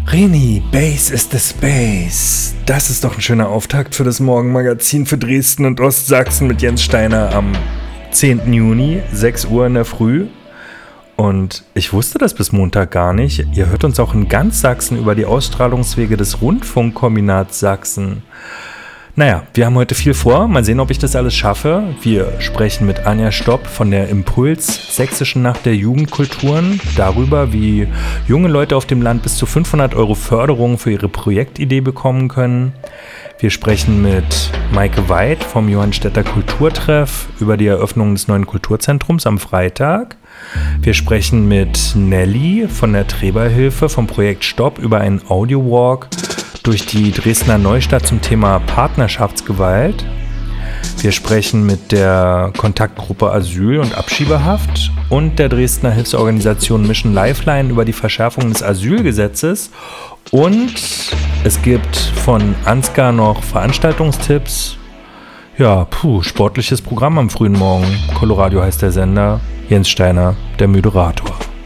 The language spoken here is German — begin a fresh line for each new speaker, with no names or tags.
Reni, Bass is the Space. Das ist doch ein schöner Auftakt für das Morgenmagazin für Dresden und Ostsachsen mit Jens Steiner am 10. Juni, 6 Uhr in der Früh. Und ich wusste das bis Montag gar nicht. Ihr hört uns auch in ganz Sachsen über die Ausstrahlungswege des Rundfunkkombinats Sachsen. Naja, wir haben heute viel vor. Mal sehen, ob ich das alles schaffe. Wir sprechen mit Anja Stopp von der Impuls Sächsischen Nacht der Jugendkulturen darüber, wie junge Leute auf dem Land bis zu 500 € Förderung für ihre Projektidee bekommen können. Wir sprechen mit Maike Weid vom Johannstädter Kulturtreff über die Eröffnung des neuen Kulturzentrums am Freitag. Wir sprechen mit Nelly von der Treberhilfe vom Projekt Stopp über einen Audiowalk durch die Dresdner Neustadt zum Thema Partnerschaftsgewalt. Wir sprechen mit der Kontaktgruppe Asyl und Abschiebehaft und der Dresdner Hilfsorganisation Mission Lifeline über die Verschärfung des Asylgesetzes. Und es gibt von Ansgar noch Veranstaltungstipps. Ja, sportliches Programm am frühen Morgen. Coloradio heißt der Sender, Jens Steiner, der Moderator.